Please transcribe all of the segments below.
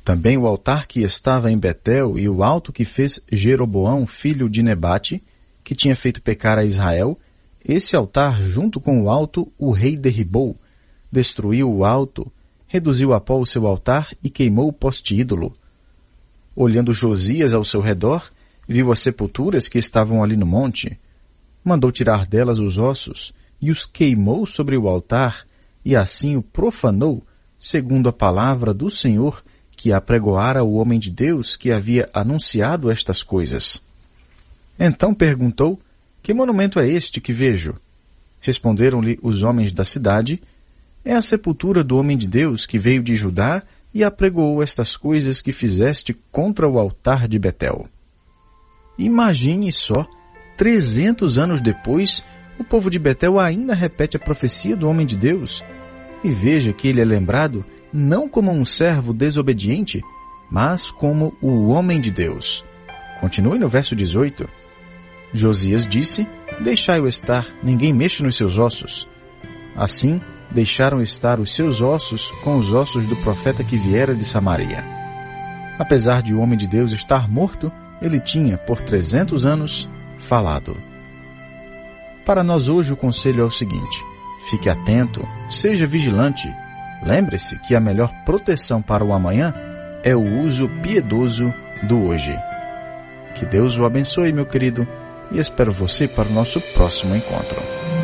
Também o altar que estava em Betel e o alto que fez Jeroboão, filho de Nebate, que tinha feito pecar a Israel, esse altar, junto com o alto, o rei derribou, destruiu o alto, reduziu a pó o seu altar e queimou o poste ídolo. Olhando Josias ao seu redor, viu as sepulturas que estavam ali no monte. Mandou tirar delas os ossos e os queimou sobre o altar, e assim o profanou, segundo a palavra do Senhor, que apregoara o homem de Deus que havia anunciado estas coisas. Então perguntou: que monumento é este que vejo? Responderam-lhe os homens da cidade: é a sepultura do homem de Deus que veio de Judá e apregoou estas coisas que fizeste contra o altar de Betel. Imagine só, 300 anos depois, o povo de Betel ainda repete a profecia do homem de Deus. E veja que ele é lembrado não como um servo desobediente, mas como o homem de Deus. Continue no verso 18. Josias disse: deixai-o estar, ninguém mexe nos seus ossos. Assim, deixaram estar os seus ossos com os ossos do profeta que viera de Samaria. Apesar de o homem de Deus estar morto, ele tinha, por 300 anos, falado. Para nós hoje o conselho é o seguinte: fique atento, seja vigilante. Lembre-se que a melhor proteção para o amanhã é o uso piedoso do hoje. Que Deus o abençoe, meu querido, e espero você para o nosso próximo encontro.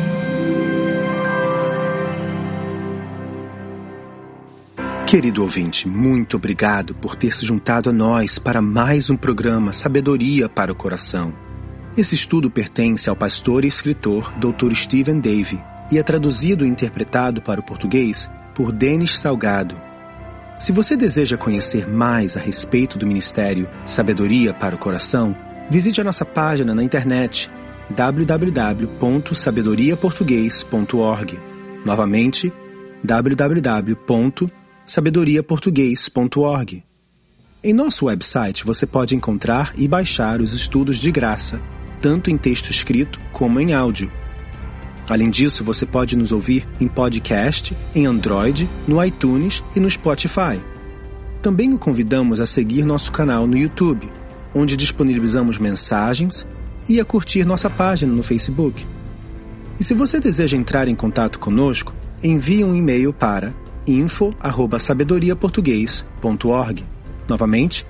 Querido ouvinte, muito obrigado por ter se juntado a nós para mais um programa Sabedoria para o Coração. Esse estudo pertence ao pastor e escritor Dr. Stephen Davey e é traduzido e interpretado para o português por Denis Salgado. Se você deseja conhecer mais a respeito do ministério Sabedoria para o Coração, visite a nossa página na internet www.sabedoriaportugues.org. Novamente, www.sabedoriaportugues.org. Em nosso website você pode encontrar e baixar os estudos de graça, tanto em texto escrito como em áudio. Além disso, você pode nos ouvir em podcast, em Android, no iTunes e no Spotify. Também o convidamos a seguir nosso canal no YouTube, onde disponibilizamos mensagens, e a curtir nossa página no Facebook. E se você deseja entrar em contato conosco, envie um e-mail para info@sabedoriaportugues.org. Novamente,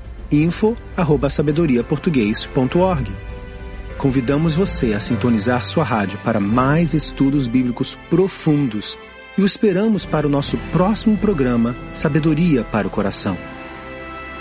info@sabedoriaportugues.org. Convidamos você a sintonizar sua rádio para mais estudos bíblicos profundos e o esperamos para o nosso próximo programa Sabedoria para o Coração.